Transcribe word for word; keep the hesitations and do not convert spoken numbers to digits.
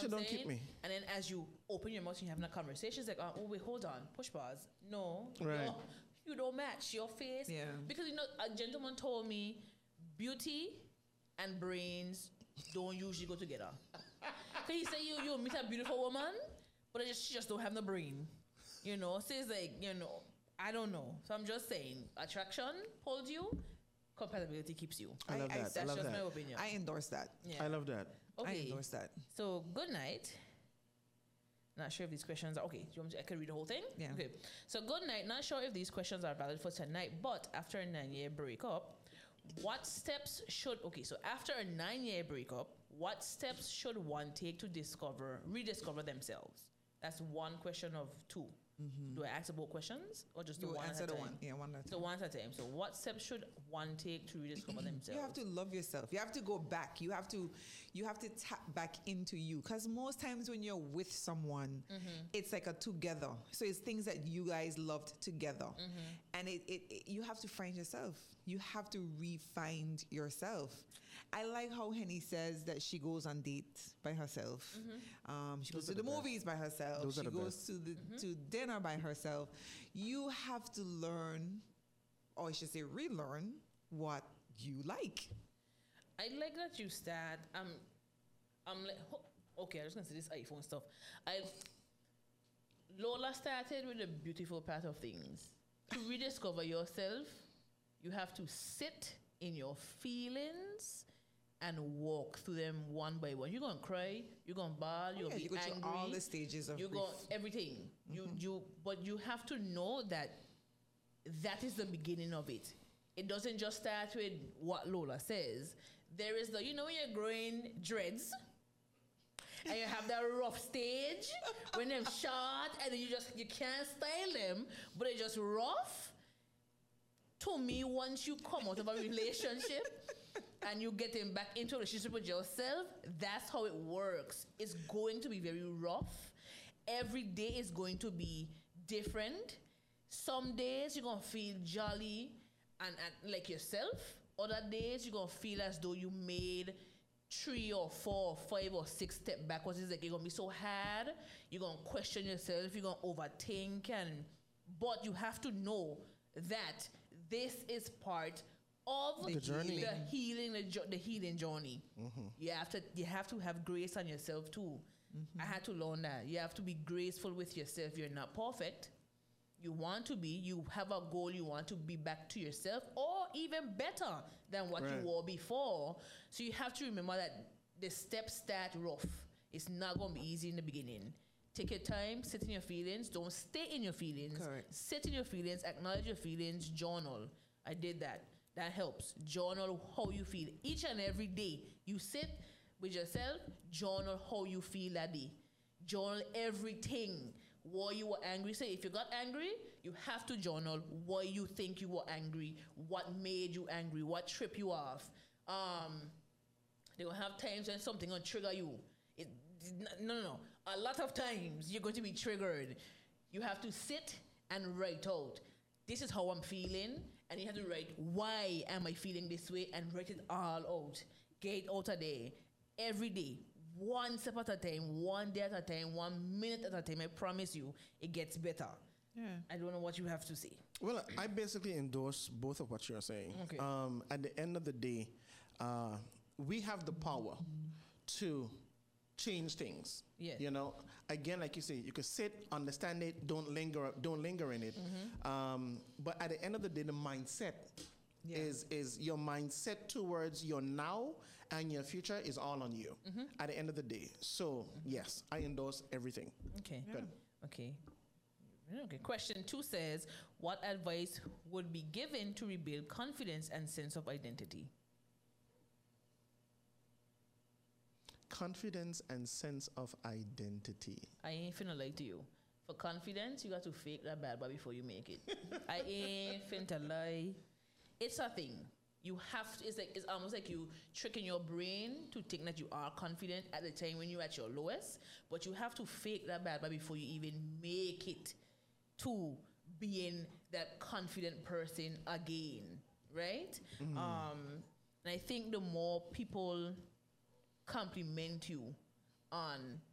what I'm don't saying? keep me. And then as you open your mouth, you're having a conversation. It's like, uh, oh wait, hold on, push pause. No, Right. no, you don't match your face. Yeah. Because you know, a gentleman told me, beauty and brains don't usually go together. So he said, you you meet a beautiful woman, but it just, she just don't have no brain. You know, so it's like, you know, I don't know. So I'm just saying, attraction pulls you, compatibility keeps you. I love I- I- that. That's I love just that. my opinion. I endorse that. yeah. I love that. I Okay. endorse that. So good night. Not sure if these questions are okay. Do you want me to, I can read the whole thing? Yeah. Okay. So good night. Not sure if these questions are valid for tonight, but after a nine-year breakup, what steps should okay? So after a nine-year breakup, what steps should one take to discover, rediscover themselves? That's one question of two. Do I ask both questions or just the You one answer at a the time? one. Yeah, one at a So time. one at a time. So what steps should one take to rediscover themselves? You have to love yourself. You have to go back. You have to, you have to tap back into you. Because most times when you're with someone, Mm-hmm. it's like a together. So it's things that you guys loved together, Mm-hmm. and it, it, it- you have to find yourself. You have to re-find yourself. I like how Henny says that she goes on dates by herself. Mm-hmm. Um, she Those goes to are the, the best. movies by herself. Those are she the goes best. to the Mm-hmm. to dinner by herself. You have to learn, or I should say, relearn what you like. I like that you start. Um, I'm like, ho- okay, I'm just gonna say this iPhone stuff. I Lola started with the beautiful part of things. To rediscover yourself, you have to sit in your feelings and walk through them one by one. You're gonna cry, you're gonna bawl, you're Oh, yeah, gonna you be go through angry. all the stages of you grief. go everything. You you, but you have to know that that is the beginning of it. It doesn't just start with what Lola says. There is the, you know, when you're growing dreads and you have that rough stage when they're short and then you just, you can't style them, but they're just rough. To me, once you come out of a relationship and you getting back into a relationship with yourself, that's how it works. It's going to be very rough. Every day is going to be different. Some days you're gonna feel jolly and, and like yourself. Other days you're gonna feel as though you made three or four or five or six step backwards. It's like you're gonna be so hard. You're gonna question yourself. You're gonna overthink, and but you have to know that this is part of The journey. the healing, the, jo- the healing journey. You have to, you have to have grace on yourself too. I had to learn that you have to be graceful with yourself. You're not perfect. You want to be. You have a goal. You want to be back to yourself, or even better than what Right. you were before. So you have to remember that the steps start rough. It's not going to be easy in the beginning. Take your time, sit in your feelings. Don't stay in your feelings. Correct. Sit in your feelings, acknowledge your feelings, journal. I did that. That helps. Journal how you feel. Each and every day, you sit with yourself, journal how you feel that day. Journal everything. Why you were angry. Say if you got angry, you have to journal why you think you were angry, what made you angry, what tripped you off. Um, they will have times when something will trigger you. It, no, no, no. A lot of times you're going to be triggered. You have to sit and write out. This is how I'm feeling, and you have to write why am I feeling this way, and write it all out. Get it out a day, every day, one step at a time, one day at a time, one minute at a time. I promise you, it gets better. Yeah. I don't know what you have to say. Well, I basically endorse both of what you're saying. Okay. Um, at the end of the day, uh, we have the power to change things. Yeah. You know, again, like you say, you could sit, understand it, don't linger, don't linger in it. Mm-hmm. Um, but at the end of the day, the mindset Yeah. is is your mindset towards your now and your future is all on you. Mm-hmm. At the end of the day, so yes, I endorse everything. Okay. Good. Okay. Okay. Question two says, what advice would be given to rebuild confidence and sense of identity? Confidence and sense of identity. I ain't finna lie to you. For confidence, you got to fake that bad boy before you make it. I ain't finna lie. It's a thing. You have to, it's like, it's almost like you tricking your brain to think that you are confident at the time when you're at your lowest, but you have to fake that bad boy before you even make it to being that confident person again, right? Mm-hmm. Um, and I think the more people compliment you on